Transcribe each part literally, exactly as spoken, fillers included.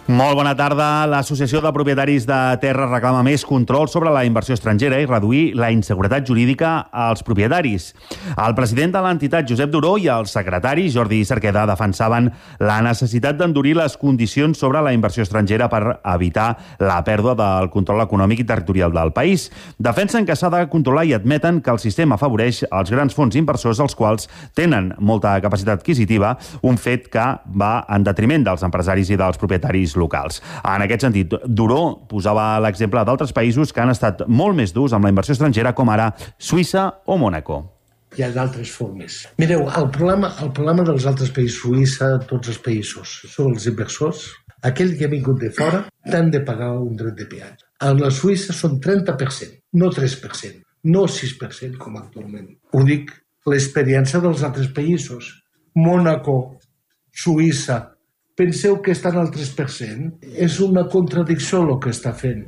Molt bona tarda. L'Associació de Propietaris de Terra reclama més control sobre la inversió estrangera i reduir la inseguretat jurídica als propietaris. El president de l'entitat, Josep Duró, i el secretari, Jordi Cerqueda, defensaven la necessitat d'endurir les condicions sobre la inversió estrangera per evitar la pèrdua del control econòmic i territorial del país. Defensen que s'ha de controlar i admeten que el sistema afavoreix els grans fons inversors, els quals tenen molta capacitat adquisitiva, un fet que va en detriment dels empresaris i dels propietaris locals. En aquest sentit, Duró posava l'exemple d'altres països que han estat molt més durs amb la inversió estrangera, com ara Suïssa o Mònaco. Hi ha d'altres formes. Mireu, el problema, el problema dels altres països, Suïssa, tots els països, són els inversors. Aquell que ha vingut de fora t'han de pagar un dret de peatge. A la Suïssa són trenta per cent, no tres per cent, no sis per cent com actualment. Ho dic, l'experiència dels altres països. Mònaco, Suïssa, penseu que estan al tres per cent? És una contradicció el que està fent.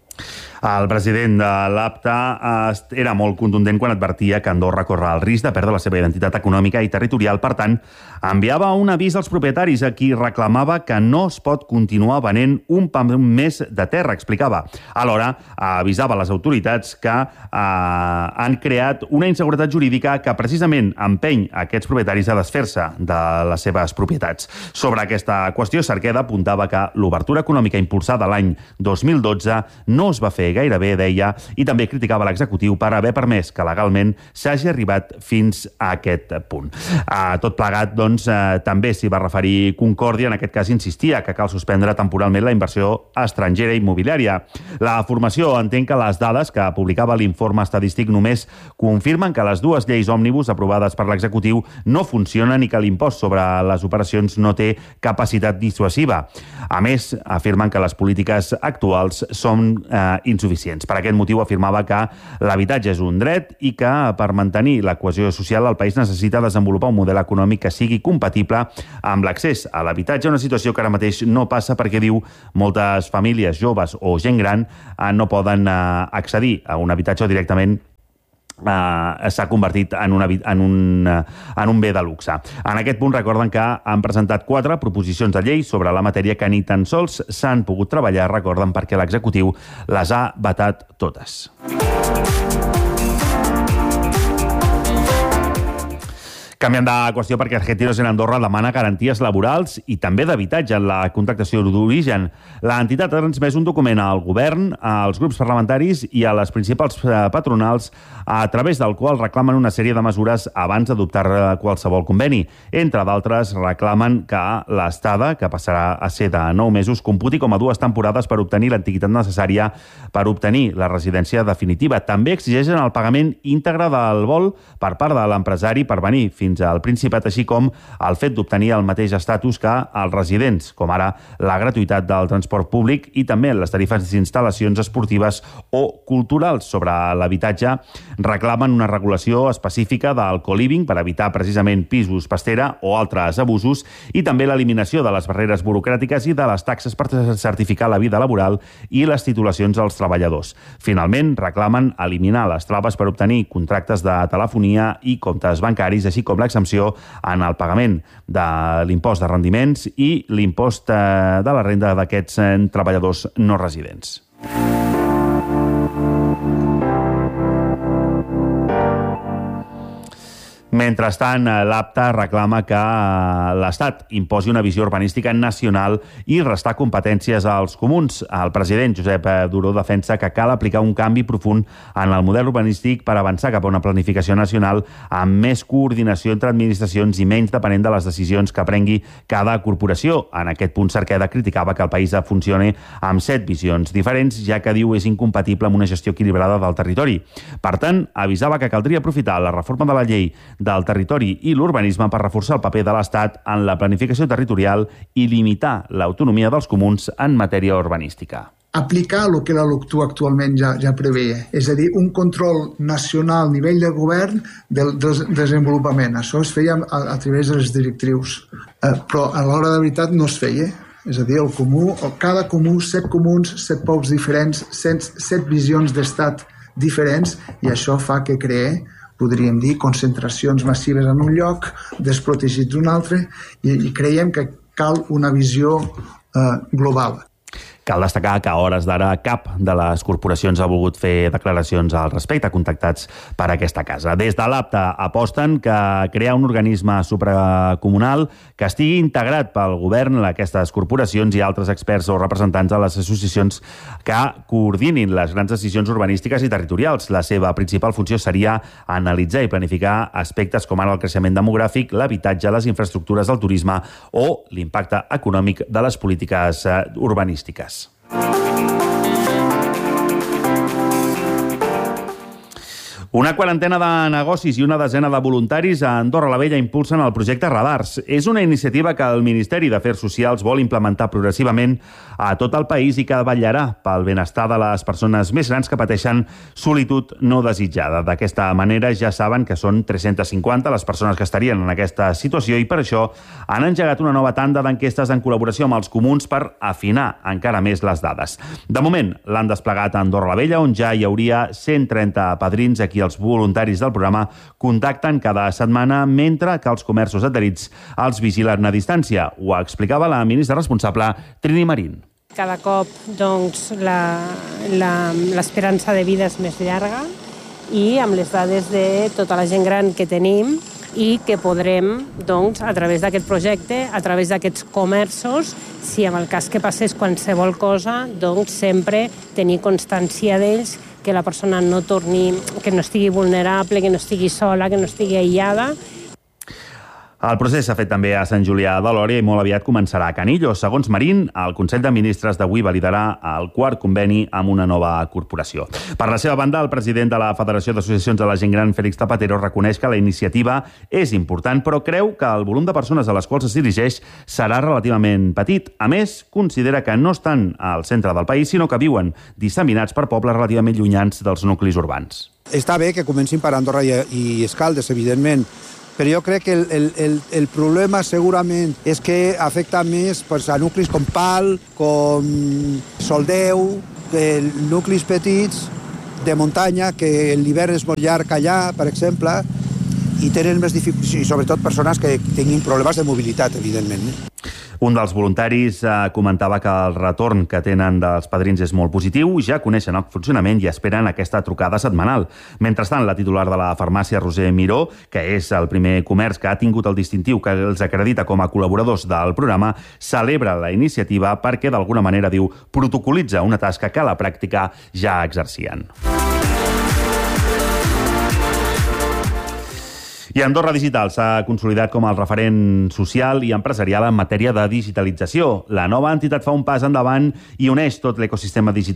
El president de l'APTA era molt contundent quan advertia que Andorra corre el risc de perdre la seva identitat econòmica i territorial. Per tant, enviava un avís als propietaris a qui reclamava que no es pot continuar venent un pam més de terra, explicava. Alhora, avisava les autoritats que eh, han creat una inseguretat jurídica que precisament empeny aquests propietaris a desfer-se de les seves propietats. Sobre aquesta qüestió, Cerqueda apuntava que l'obertura econòmica impulsada l'any dos mil dotze no es va fer gairebé, deia, i també criticava l'executiu per haver permès que legalment s'hagi arribat fins a aquest punt. A tot plegat, doncs, eh, també s'hi va referir Concòrdia. En aquest cas insistia que cal suspendre temporalment la inversió estrangera immobiliària. La formació entén que les dades que publicava l'informe estadístic només confirmen que les dues lleis òmnibus aprovades per l'executiu no funcionen i que l'impost sobre les operacions no té capacitat dissuasiva. A més, afirmen que les polítiques actuals són eh, insuficients. Per aquest motiu afirmava que l'habitatge és un dret i que per mantenir la cohesió social el país necessita desenvolupar un model econòmic que sigui compatible amb l'accés a l'habitatge, una situació que ara mateix no passa perquè, diu, moltes famílies joves o gent gran eh, no poden eh, accedir a un habitatge o directament Uh, s'ha convertit en, una, en, un, uh, en un bé de luxe. En aquest punt recorden que han presentat quatre proposicions de llei sobre la matèria que ni tan sols s'han pogut treballar, recorden, perquè l'executiu les ha vetat totes. Canviant de qüestió, perquè Argentinos en Andorra demana garanties laborals i també d'habitatge en la contractació d'origen. L'entitat ha transmès un document al govern, als grups parlamentaris i a les principals patronals, a través del qual reclamen una sèrie de mesures abans d'adoptar qualsevol conveni. Entre d'altres, reclamen que l'estada, que passarà a ser de nou mesos, computi com a dues temporades per obtenir l'antiguitat necessària per obtenir la residència definitiva. També exigeixen el pagament íntegre del vol per part de l'empresari per venir fins al Principat, així com el fet d'obtenir el mateix estatus que els residents, com ara la gratuïtat del transport públic i també les tarifes d'instal·lacions esportives o culturals. Sobre l'habitatge, reclamen una regulació específica del co-living per evitar precisament pisos pastera o altres abusos i també l'eliminació de les barreres burocràtiques i de les taxes per certificar la vida laboral i les titulacions als treballadors. Finalment, reclamen eliminar les traves per obtenir contractes de telefonia i comptes bancaris, així com l'exempció en el pagament de l'impost de rendiments i l'impost de la renda d'aquests treballadors no residents. Mentrestant, l'APTA reclama que l'Estat imposi una visió urbanística nacional i restar competències als comuns. El president Josep Duró defensa que cal aplicar un canvi profund en el model urbanístic per avançar cap a una planificació nacional amb més coordinació entre administracions i menys depenent de les decisions que prengui cada corporació. En aquest punt, Cerqueda criticava que el país funcioni amb set visions diferents, ja que, diu, és incompatible amb una gestió equilibrada del territori. Per tant, avisava que caldria aprofitar la reforma de la llei del territori i l'urbanisme per reforçar el paper de l'Estat en la planificació territorial i limitar l'autonomia dels comuns en matèria urbanística. Aplicar el que la LOCTU actualment ja, ja preveia, és a dir, un control nacional a nivell de govern del, del desenvolupament. Això es feia a, a través de les directrius, eh, però a l'hora de veritat no es feia. És a dir, el comú, cada comú, set comuns, set pobles diferents, set, set visions d'estat diferents, i això fa que creï, podríem dir, concentracions massives en un lloc, desprotegits d'un altre, i, i creiem que cal una visió eh, global. Cal destacar que a hores d'ara cap de les corporacions ha volgut fer declaracions al respecte, contactats per aquesta casa. Des de l'APTA aposten que crear un organisme supracomunal que estigui integrat pel govern, aquestes corporacions i altres experts o representants de les associacions que coordinin les grans decisions urbanístiques i territorials. La seva principal funció seria analitzar i planificar aspectes com ara el creixement demogràfic, l'habitatge, les infraestructures del turisme o l'impacte econòmic de les polítiques urbanístiques. Una quarantena de negocis i una desena de voluntaris a Andorra la Vella impulsen el projecte Radars. És una iniciativa que el Ministeri d'Afers Socials vol implementar progressivament a tot el país i que vetllarà pel benestar de les persones més grans que pateixen solitud no desitjada. D'aquesta manera ja saben que són tres-centes cinquanta les persones que estarien en aquesta situació i per això han engegat una nova tanda d'enquestes en col·laboració amb els comuns per afinar encara més les dades. De moment l'han desplegat a Andorra la Vella, on ja hi hauria cent trenta padrins a qui els voluntaris del programa contacten cada setmana mentre que els comerços adherits els vigilen a distància. Ho explicava la ministra responsable, Trini Marín. Cada cop doncs, l'esperança de vida és més llarga i amb les dades de tota la gent gran que tenim i que podrem, doncs, a través d'aquest projecte, a través d'aquests comerços, si en el cas que passés qualsevol cosa, doncs sempre tenir constància d'ells, que la persona no torni, que no estigui vulnerable, que no estigui sola, que no estigui aïllada. El procés s'ha fet també a Sant Julià de Lòria i molt aviat començarà a Canillo. Segons Marín, el Consell de Ministres d'avui validarà el quart conveni amb una nova corporació. Per la seva banda, el president de la Federació d'Associacions de la Gent Gran, Félix Zapatero, reconeix que la iniciativa és important, però creu que el volum de persones a les quals es dirigeix serà relativament petit. A més, considera que no estan al centre del país, sinó que viuen disseminats per pobles relativament llunyans dels nuclis urbans. Està bé que comencin per Andorra i, i Escaldes, evidentment, però jo crec que el, el, el, el problema segurament és que afecta més pues, a nuclis com Pal, com Soldeu, nuclis petits de muntanya, que l'hivern és molt llarg allà, per exemple, i tenen més dificultats, i sobretot persones que tinguin problemes de mobilitat, evidentment. Un dels voluntaris eh, comentava que el retorn que tenen dels padrins és molt positiu, ja coneixen el funcionament i esperen aquesta trucada setmanal. Mentrestant, la titular de la farmàcia, Roser Miró, que és el primer comerç que ha tingut el distintiu que els acredita com a col·laboradors del programa, celebra la iniciativa perquè, d'alguna manera, diu, protocolitza una tasca que a la pràctica ja exercien. I Andorra Digital s'ha consolidat com el referent social i empresarial en matèria de digitalització. La nova entitat fa un pas endavant i uneix tot l'ecosistema digital